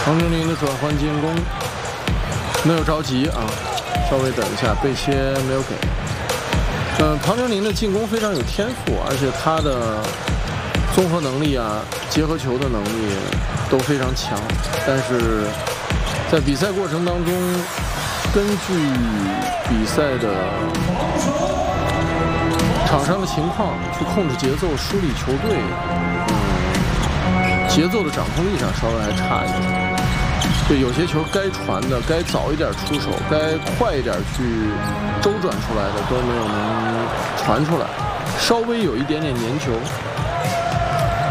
唐宁宁的转换进攻没有着急啊，稍微等一下，背切没有给。唐宁宁的进攻非常有天赋，而且他的综合能力啊，结合球的能力都非常强，但是在比赛过程当中，根据比赛的场上的情况去控制节奏，梳理球队，节奏的掌控力上稍微还差一点。对，有些球该传的，该早一点出手，该快一点去周转出来的都没有能传出来，稍微有一点点粘球。